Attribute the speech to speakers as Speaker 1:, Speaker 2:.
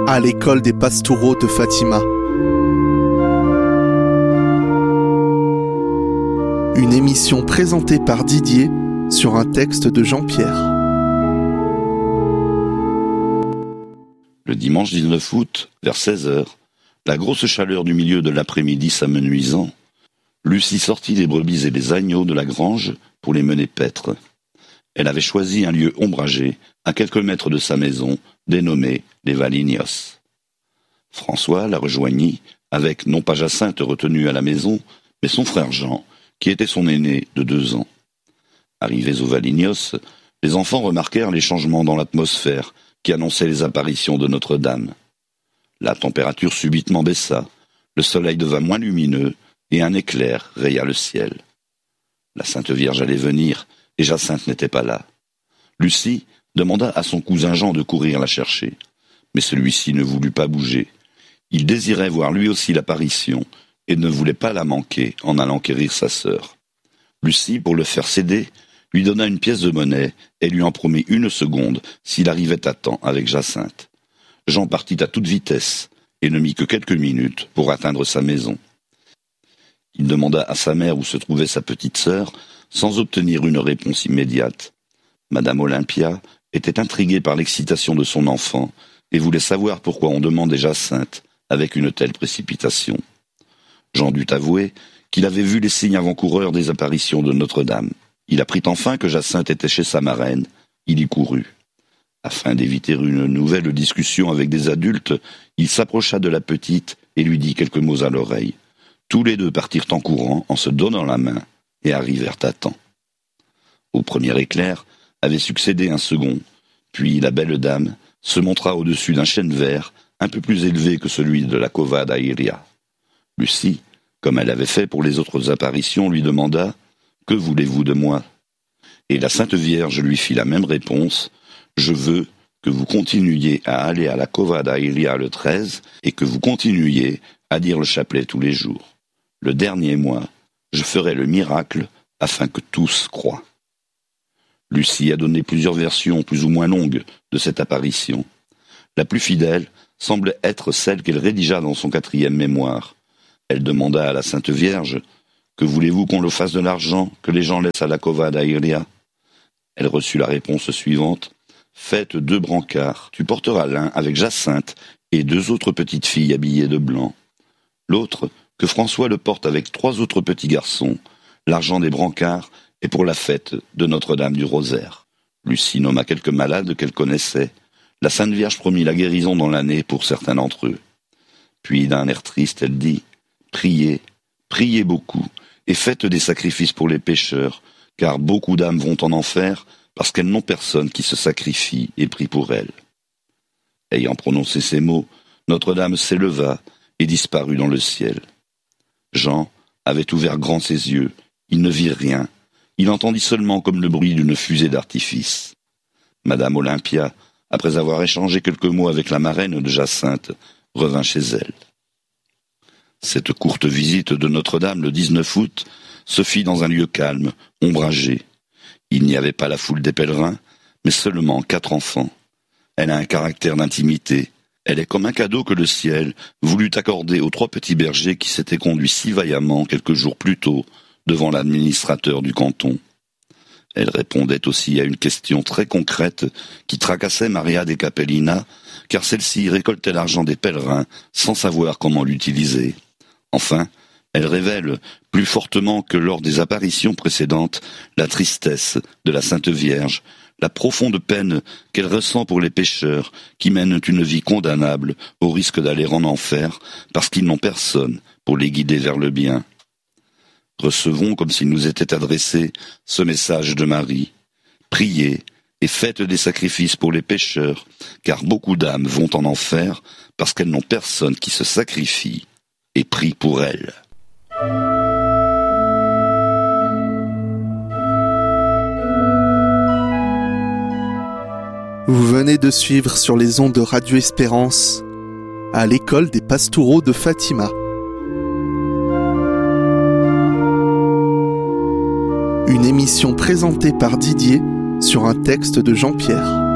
Speaker 1: à l'école des Pastoureaux de Fatima. Une émission présentée par Didier sur un texte de Jean-Pierre.
Speaker 2: Le dimanche 19 août, vers 16h, la grosse chaleur du milieu de l'après-midi s'amenuisant, Lucie sortit les brebis et les agneaux de la grange pour les mener paître. Elle avait choisi un lieu ombragé, à quelques mètres de sa maison, dénommé les Valignos. François la rejoignit, avec non pas Jacinthe retenue à la maison, mais son frère Jean, qui était son aîné de 2 ans. Arrivés aux Valignos, les enfants remarquèrent les changements dans l'atmosphère qui annonçaient les apparitions de Notre-Dame. La température subitement baissa, le soleil devint moins lumineux et un éclair raya le ciel. La Sainte Vierge allait venir et Jacinthe n'était pas là. Lucie demanda à son cousin Jean de courir la chercher, mais celui-ci ne voulut pas bouger. Il désirait voir lui aussi l'apparition et ne voulait pas la manquer en allant quérir sa sœur. Lucie, pour le faire céder, lui donna une pièce de monnaie et lui en promit 1 seconde s'il arrivait à temps avec Jacinthe. Jean partit à toute vitesse et ne mit que quelques minutes pour atteindre sa maison. Il demanda à sa mère où se trouvait sa petite sœur, sans obtenir une réponse immédiate. Madame Olympia était intriguée par l'excitation de son enfant et voulait savoir pourquoi on demandait Jacinthe avec une telle précipitation. Jean dut avouer qu'il avait vu les signes avant-coureurs des apparitions de Notre-Dame. Il apprit enfin que Jacinthe était chez sa marraine. Il y courut. Afin d'éviter une nouvelle discussion avec des adultes, il s'approcha de la petite et lui dit quelques mots à l'oreille. Tous les deux partirent en courant, en se donnant la main, et arrivèrent à temps. Au premier éclair avait succédé un second, puis la belle dame se montra au-dessus d'un chêne vert, un peu plus élevé que celui de la Cova d'Airia. Lucie, comme elle avait fait pour les autres apparitions, lui demanda « Que voulez-vous de moi ?» Et la Sainte Vierge lui fit la même réponse « Je veux que vous continuiez à aller à la Cova d'Airia le 13 et que vous continuiez à dire le chapelet tous les jours. Le dernier mois, je ferai le miracle afin que tous croient. » Lucie a donné plusieurs versions plus ou moins longues de cette apparition. La plus fidèle semble être celle qu'elle rédigea dans son 4e mémoire. Elle demanda à la Sainte Vierge « Que voulez-vous qu'on le fasse de l'argent que les gens laissent à la Cova d'Airia ?» Elle reçut la réponse suivante « Faites 2 brancards, tu porteras l'un avec Jacinthe et 2 autres petites filles habillées de blanc. L'autre, que François le porte avec 3 autres petits garçons. L'argent des brancards est pour la fête de Notre-Dame du Rosaire. » Lucie nomma quelques malades qu'elle connaissait. La Sainte Vierge promit la guérison dans l'année pour certains d'entre eux. Puis, d'un air triste, elle dit « Priez, priez beaucoup, et faites des sacrifices pour les pécheurs, car beaucoup d'âmes vont en enfer, parce qu'elles n'ont personne qui se sacrifie et prie pour elles. » Ayant prononcé ces mots, Notre-Dame s'éleva et disparut dans le ciel. Jean avait ouvert grand ses yeux, il ne vit rien, il entendit seulement comme le bruit d'une fusée d'artifice. Madame Olympia, après avoir échangé quelques mots avec la marraine de Jacinthe, revint chez elle. Cette courte visite de Notre-Dame le 19 août se fit dans un lieu calme, ombragé. Il n'y avait pas la foule des pèlerins, mais seulement 4 enfants. Elle a un caractère d'intimité. Elle est comme un cadeau que le ciel voulut accorder aux 3 petits bergers qui s'étaient conduits si vaillamment quelques jours plus tôt devant l'administrateur du canton. Elle répondait aussi à une question très concrète qui tracassait Maria de Capellina, car celle-ci récoltait l'argent des pèlerins sans savoir comment l'utiliser. Enfin, elle révèle, plus fortement que lors des apparitions précédentes, la tristesse de la Sainte Vierge, la profonde peine qu'elle ressent pour les pécheurs qui mènent une vie condamnable au risque d'aller en enfer parce qu'ils n'ont personne pour les guider vers le bien. Recevons, comme s'il nous était adressé, ce message de Marie. Priez et faites des sacrifices pour les pécheurs, car beaucoup d'âmes vont en enfer parce qu'elles n'ont personne qui se sacrifie et prie pour elles.
Speaker 1: Vous venez de suivre sur les ondes de Radio Espérance à l'école des Pastoureaux de Fatima. Une émission présentée par Didier sur un texte de Jean-Pierre.